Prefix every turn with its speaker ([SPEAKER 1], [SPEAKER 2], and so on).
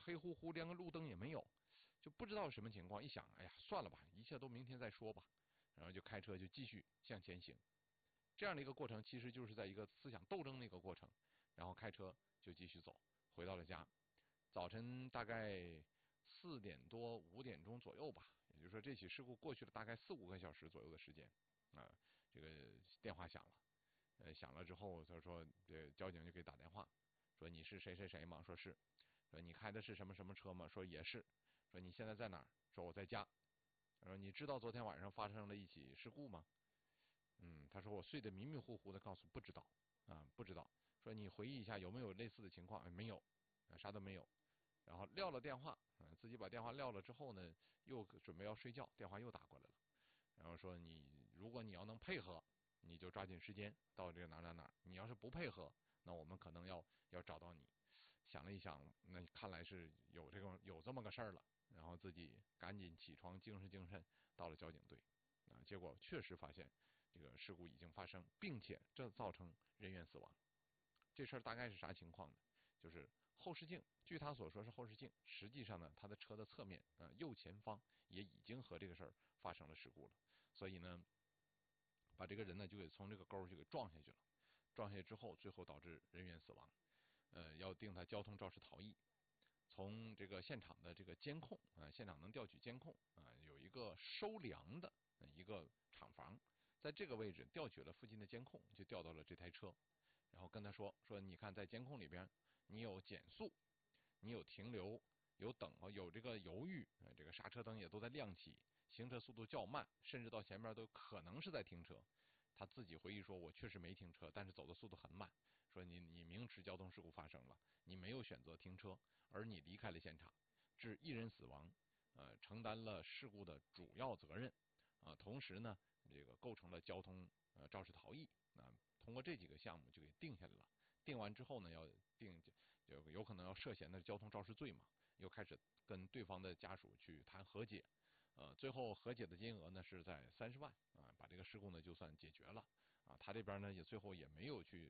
[SPEAKER 1] 黑乎乎，连个路灯也没有，就不知道什么情况。一想，哎呀，算了吧，一切都明天再说吧。然后就开车就继续向前行。这样的一个过程，其实就是在一个思想斗争的一个过程。然后开车就继续走，回到了家。早晨大概4点多5点钟左右吧，也就是说这起事故过去了大概4、5个小时左右的时间啊。这个电话响了，响了之后，他说交警就给打电话，说你是谁谁谁吗？说是。说你开的是什么什么车吗？说也是。说你现在在哪儿？说我在家。说你知道昨天晚上发生了一起事故吗？他说我睡得迷迷糊糊的，告诉不知道啊，不知道。说你回忆一下有没有类似的情况？没有，啥都没有。然后撂了电话，自己把电话撂了之后呢，又准备要睡觉，电话又打过来了。然后说如果你要能配合，你就抓紧时间到这个哪儿。你要是不配合，那我们可能要找到你。想了一想，那看来是有这么个事儿了。然后自己赶紧起床，精神到了交警队啊。结果确实发现这个事故已经发生，并且这造成人员死亡。这事儿大概是啥情况呢？就是后视镜，据他所说是后视镜，实际上呢，他的车的侧面右前方也已经和这个事儿发生了事故了。所以呢，把这个人呢就给从这个沟就给撞下去了。撞下去之后，最后导致人员死亡。要定他交通肇事逃逸。从这个现场的这个监控现场能调取监控有一个收粮的一个厂房，在这个位置调取了附近的监控，就调到了这台车，然后跟他说你看在监控里边，你有减速，你有停留，有等，有这个犹豫，这个刹车灯也都在亮起，行车速度较慢，甚至到前面都可能是在停车。他自己回忆说，我确实没停车，但是走的速度很慢。说你明知交通事故发生了，你没有选择停车，而你离开了现场，致1人死亡，承担了事故的主要责任同时呢，这个构成了交通肇事逃逸通过这几个项目就给定下来了。定完之后呢，要定有可能要涉嫌的交通肇事罪嘛，又开始跟对方的家属去谈和解。最后和解的金额呢是在30万把这个事故呢就算解决了他这边呢也最后也没有去